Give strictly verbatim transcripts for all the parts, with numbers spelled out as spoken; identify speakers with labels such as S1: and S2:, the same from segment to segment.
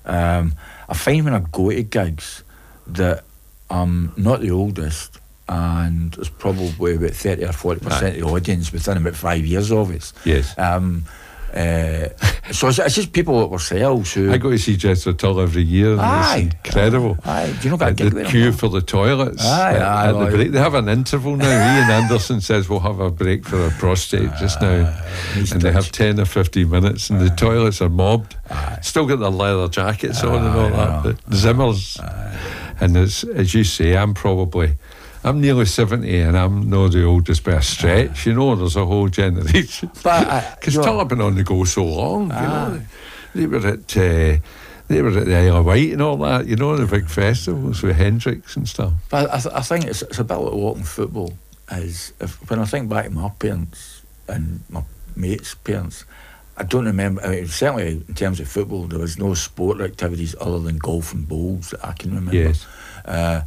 S1: Um, I find when I go to gigs that I'm not the oldest, and there's probably about thirty or forty percent of the audience within about five years of us.
S2: Yes.
S1: Um, uh, so it's, it's just people at ourselves who.
S2: I go to see Jethro Tull every year, and
S1: Aye,
S2: it's incredible.
S1: Aye, do you know that
S2: Uh,
S1: gig
S2: the
S1: with
S2: queue
S1: them?
S2: for the toilets
S1: Aye,
S2: at,
S1: aye,
S2: at the
S1: aye.
S2: break. They have an interval now. Ian Anderson says we'll have a break for our prostate just now,
S1: he's
S2: and they have
S1: Dutch.
S2: ten or fifteen minutes, and the toilets are mobbed. Still got their leather jackets on and all that. The Zimmers, and it's, as you say, I'm probably. I'm nearly seventy and I'm not the oldest by a stretch, you know. There's a whole generation.
S1: But
S2: Because
S1: uh,
S2: Tull have been on the go so long, you know. They were at uh, they were at the Isle of Wight and all that, you know, the big festivals with Hendrix and stuff.
S1: But I, th- I think it's, it's a bit like walking football. Is if when I think back to my parents and my mates' parents, I don't remember. I mean, certainly in terms of football, there was no sport activities other than golf and bowls that I can remember.
S2: Yes.
S1: Uh,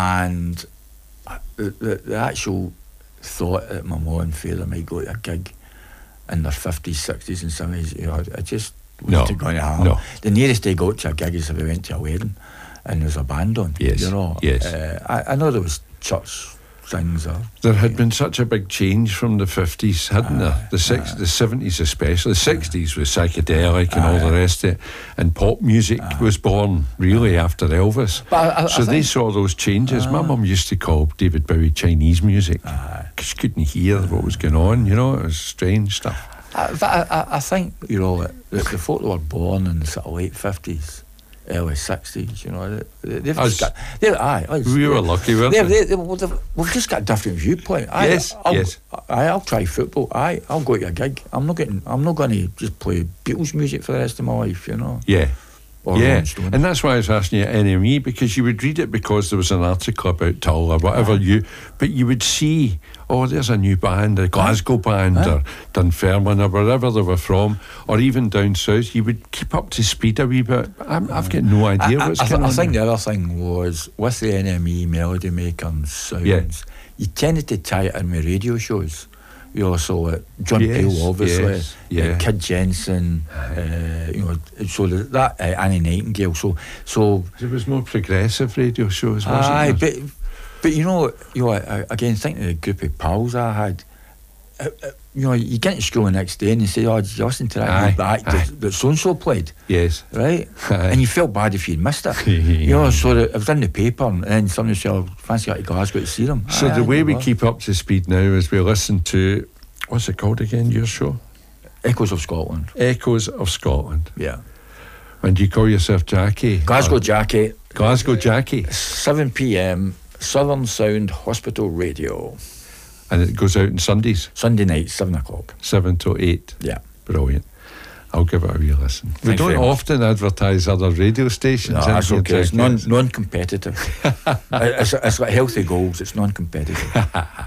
S1: and the, the, the actual thought that my mum and father might go to a gig in their fifties, sixties, and seventies, you know, I just wasn't
S2: No,
S1: going to happen.
S2: no.
S1: The nearest they got to a gig is if we went to a wedding and there's a band on.
S2: Yes,
S1: You know.
S2: yes.
S1: Uh, I, I know there was church things. Or,
S2: There had been such a big change from the fifties, hadn't there? The six, the seventies especially. The sixties was psychedelic and all the rest of it, and pop music was born really after Elvis.
S1: But I- I
S2: so they
S1: think-
S2: saw those changes. My mum used to call David Bowie Chinese music because she couldn't hear what was going on. You know, it was strange stuff.
S1: I, but I, I, I think, you know, the, the folk that were born in the sort of late fifties, early sixties, you know, they, they've
S2: Us.
S1: just got, they're, aye, us,
S2: We were lucky, weren't
S1: They're,
S2: we?
S1: they, they, well, they've, we've just got a different viewpoint. I,
S2: Yes,
S1: I'll,
S2: yes.
S1: I, I'll try football. I, I'll go to a gig. I'm not getting. I'm not going to just play Beatles music for the rest of my life. You know.
S2: Yeah.
S1: Or
S2: yeah,
S1: Rolling Stones.
S2: and that's why I was asking you at N M E, because you would read it because there was an article about Tull or whatever, you, but you would see, oh, there's a new band, a Glasgow band,
S1: Aye.
S2: or Dunfermline, or wherever they were from, or even down south. You would keep up to speed a wee bit. I'm, I've got no idea
S1: I,
S2: what's
S1: I, I,
S2: going
S1: th-
S2: on.
S1: I think
S2: there.
S1: the other thing was with the N M E Melody Maker and sounds,
S2: Yeah.
S1: you tended to tie it in with radio shows. You know, so uh, John
S2: Yes,
S1: Peel, obviously,
S2: yes, yeah.
S1: uh, Kid Jensen, uh, you know, so the, that uh, Annie Nightingale. So, so
S2: There was more progressive radio shows, wasn't
S1: aye,
S2: there?
S1: but but you know, you know, I, again, thinking of the group of pals I had. Uh, uh, you know, you get to school the next day and you say, "Oh, did you listen to that
S2: Aye,
S1: new act
S2: aye.
S1: that, that so and so played?"
S2: Yes.
S1: Right?
S2: Aye.
S1: And you felt bad if you'd missed it. You know, so that it was in the paper and then somebody said, "Oh, fancy got to Glasgow to see them."
S2: So
S1: Aye,
S2: the
S1: aye,
S2: way
S1: they
S2: we
S1: were.
S2: keep up to speed now is we listen to, what's it called again, your show?
S1: Echoes of Scotland.
S2: Echoes of Scotland.
S1: Yeah.
S2: And you call yourself Jackie?
S1: Glasgow
S2: Or-
S1: Jackie,
S2: Glasgow Jackie.
S1: seven p.m, Southern Sound Hospital Radio.
S2: And it goes out on Sundays,
S1: Sunday night, seven o'clock.
S2: seven to eight.
S1: Yeah.
S2: Brilliant. I'll give it a wee listen. We
S1: Thanks
S2: don't
S1: very much.
S2: often advertise other radio stations.
S1: No,
S2: in
S1: that's
S2: here,
S1: okay. It's
S2: Jackie.
S1: non, non-competitive. it's, it's like healthy goals. It's non-competitive.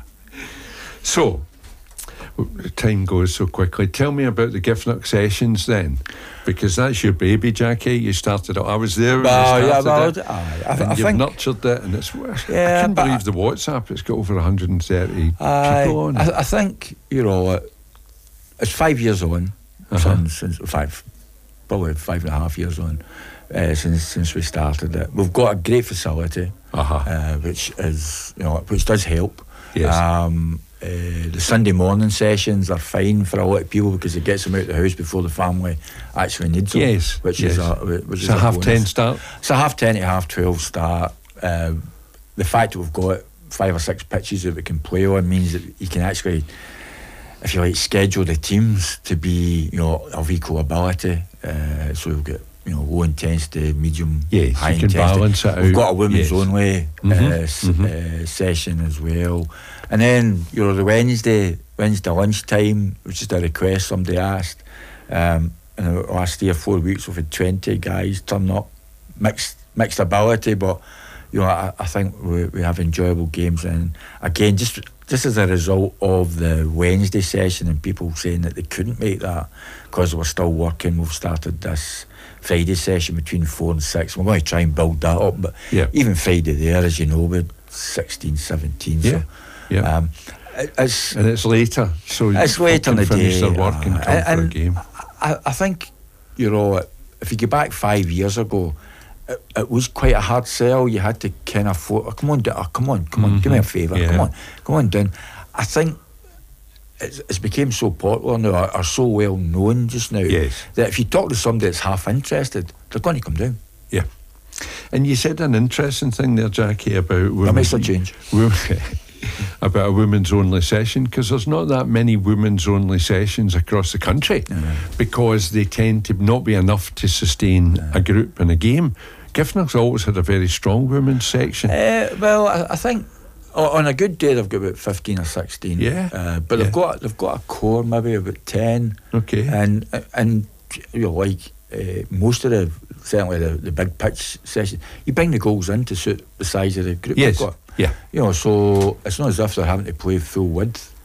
S2: So, w- time goes so quickly. Tell me about the Giffnock sessions then, because that's your baby, Jackie. You started it. I was there when
S1: Well,
S2: you
S1: yeah,
S2: started
S1: well,
S2: it.
S1: aye, I, th-
S2: and
S1: I
S2: you've
S1: think...
S2: nurtured it, and it's.
S1: Yeah,
S2: I can't
S1: but
S2: believe the WhatsApp. It's got over one hundred thirty
S1: Aye,
S2: people on.
S1: I, I think, you know, uh, it's five years on,
S2: Uh-huh.
S1: since, since five, probably five and a half years on, uh, since since we started it. We've got a great facility,
S2: Uh-huh.
S1: uh, which is, you know, which does help.
S2: Yes.
S1: Um, uh, the Sunday morning sessions are fine for a lot of people because it gets them out of the house before the family actually needs them.
S2: Yes,
S1: which
S2: yes.
S1: is a which
S2: It's
S1: is
S2: a
S1: a
S2: half
S1: bonus.
S2: ten start.
S1: It's a half ten to half twelve start. Uh, the fact that we've got five or six pitches that we can play on means that you can actually, if you like, schedule the teams to be, you know, of equal ability. Uh, so we've got, you know, low intensity, medium,
S2: Yes,
S1: high
S2: you can
S1: intensity.
S2: balance it
S1: We've
S2: out.
S1: got a women's
S2: Yes.
S1: only
S2: Mhm,
S1: uh, s-
S2: mhm.
S1: uh, session as well. And then, you know, the Wednesday, Wednesday lunchtime, which is a request somebody asked. Um, in the last three or four weeks, we've had twenty guys turn up, mixed mixed ability, but you know, I, I think we, we have enjoyable games. And again, just just as a result of the Wednesday session and people saying that they couldn't make that because they were still working, we've started this Friday session between four and six. We're going to try and build that up, but
S2: Yeah.
S1: even Friday there, as you know, we're sixteen, seventeen.
S2: Yeah,
S1: So,
S2: yeah.
S1: um, it- it's
S2: And it's later, so
S1: it's
S2: you
S1: later in the
S2: can finish
S1: day,
S2: their work and
S1: uh,
S2: come for a
S1: and
S2: game.
S1: I, I think, you know, if you go back five years ago, it, it was quite a hard sell. You had to kind of, fo- oh, come on, oh, come on, come on, mm-hmm. give me a favour, yeah. come on, come on down. I think it's, it's became so popular now, or, or so well known just now,
S2: yes.
S1: that if you talk to somebody that's half interested, they're going to come down.
S2: Yeah. And you said an interesting thing there, Jackie, about women.
S1: That makes a change.
S2: About a women's only session, because there's not that many women's only sessions across the country, mm. because they tend to not be enough to sustain mm. a group in a game. Giffnock's always had a very strong women's section.
S1: Uh, well, I, I think on a good day they've got about fifteen or sixteen.
S2: Yeah,
S1: uh, but
S2: yeah.
S1: they've got they've got a core maybe about ten.
S2: Okay,
S1: and and you know, like uh, most of the certainly the, the big pitch sessions, you bring the goals in to suit the size of the group.
S2: Yes.
S1: They've got.
S2: Yeah,
S1: you know, so it's not as if they're having to play full width.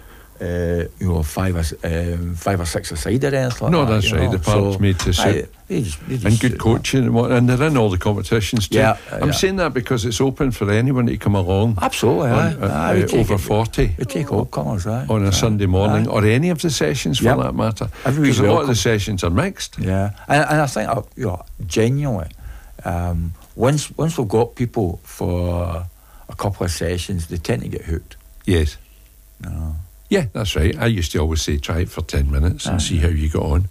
S1: Uh, you know, five or um, five or six aside or anything like
S2: no,
S1: that.
S2: that's right.
S1: Know?
S2: The part's so, made to suit,
S1: I, they just, they just
S2: and good coaching, and, what, and they're in all the competitions too.
S1: Yeah,
S2: I'm
S1: yeah.
S2: saying that because it's open for anyone to come along.
S1: Absolutely,
S2: on,
S1: aye.
S2: uh,
S1: aye,
S2: uh, over
S1: it,
S2: forty.
S1: We take all comers, aye.
S2: on a
S1: aye.
S2: Sunday morning, aye. or any of the sessions for
S1: yep.
S2: that matter.
S1: Because
S2: a lot of the sessions are mixed.
S1: Yeah, and, and I think, uh, you know, genuinely, um, once once we've got people for a couple of sessions, they tend to get hooked.
S2: Yes.
S1: No.
S2: Yeah, that's right. I used to always say try it for ten minutes and uh, see how you got on.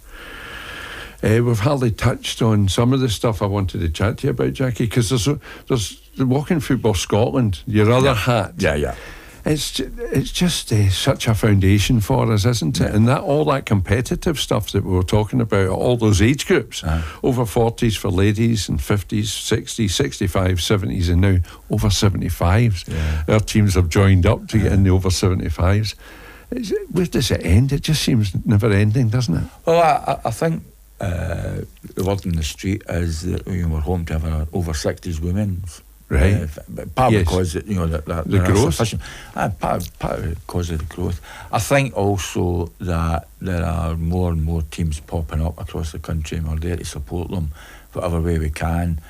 S2: Uh, we've hardly touched on some of the stuff I wanted to chat to you about, Jackie, because there's a, there's the Walking Football Scotland, your other
S1: yeah.
S2: hat.
S1: Yeah, yeah.
S2: It's ju- it's just uh, such a foundation for us, isn't it? Yeah. And that all that competitive stuff that we were talking about, all those age groups, uh-huh. over forties for ladies and fifties, sixties, sixty-fives, seventies, and now over seventy-fives. Yeah. Our teams have joined up to uh-huh. get in the over seventy-fives. It's, where does it end? It just seems never ending, doesn't it?
S1: Well, I, I think uh, the word in the street is that you know, we're home to have an over sixties women's.
S2: Right.
S1: Uh, part
S2: yes.
S1: because you know that, that
S2: the growth.
S1: Uh, part, part because of the growth. I think also that there are more and more teams popping up across the country, and we're there to support them whatever way we can.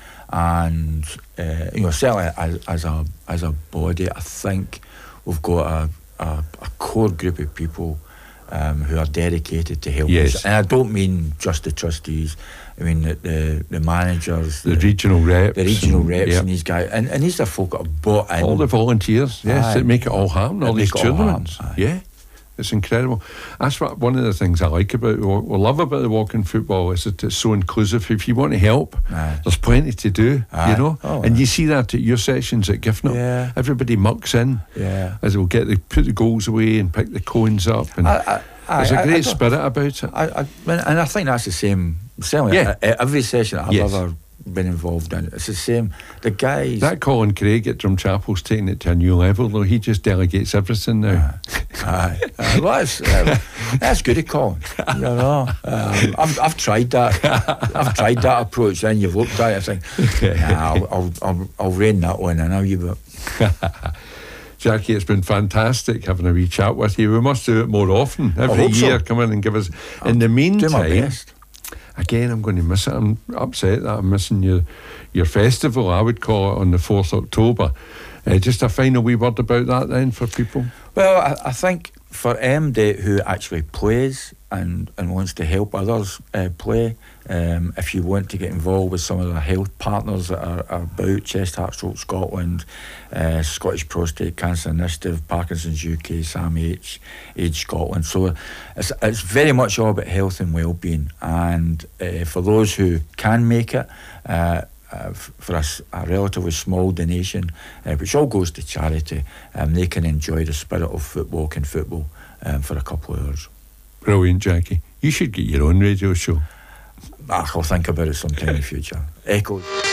S1: And uh, you know, certainly as, as a as a body, I think we've got a a, a core group of people um, who are dedicated to help
S2: yes.
S1: us. And I don't mean just the trustees. I mean the the, the managers,
S2: the, the regional reps,
S1: the regional
S2: and,
S1: reps,
S2: yep.
S1: and these guys, and, and these are folk that have bought in.
S2: All the volunteers, yes,
S1: aye.
S2: that make it all happen. All
S1: that
S2: these tournaments,
S1: all
S2: yeah, it's incredible. That's what one of the things I like about, we love about the Walking Football is that it's so inclusive. If you want to help, aye. there's plenty to do,
S1: aye.
S2: you know.
S1: Oh,
S2: and
S1: aye.
S2: you see that at your sessions at Giffnock.
S1: Yeah.
S2: Everybody mucks in,
S1: yeah,
S2: as they'll get the put the goals away and pick the cones up, and
S1: I, I,
S2: there's a
S1: I,
S2: great
S1: I
S2: spirit about it.
S1: I, I, and I think that's the same. Certainly,
S2: yeah.
S1: every session that I've
S2: yes.
S1: ever been involved in, it's the same. The guys.
S2: That Colin Craig at Drumchapel's taking it to a new level, though. He just delegates everything now.
S1: Aye, aye. Uh, well, that's, uh, that's good of Colin. You know, um, I've I've tried that. I've tried that approach. Then you've looked at it and think, nah, I'll, I'll I'll I'll rein that one in. I'll you but.
S2: Jackie, it's been fantastic having a wee chat with you. We must do it more often. Every year, so. Come in and give us.
S1: I'll
S2: in the meantime,
S1: do my best.
S2: Again, I'm going to miss it. I'm upset that I'm missing your your festival. I would call it on the fourth of October. Uh, just a final wee word about that then for people.
S1: Well, I, I think for M D who actually plays and, and wants to help others uh, play, um, if you want to get involved with some of the health partners that are, are about, Chest, Heart, Stroke Scotland, uh, Scottish Prostate Cancer Initiative, Parkinson's U K, SAM H, Age Scotland. So it's, it's very much all about health and well-being. And uh, for those who can make it, uh, Uh, f- for a, a relatively small donation, uh, which all goes to charity, um, they can enjoy the spirit of football and football um, for a couple of hours.
S2: Brilliant, Jackie. You should get your own radio show.
S1: Ah, I'll think about it sometime in the future. Echoes.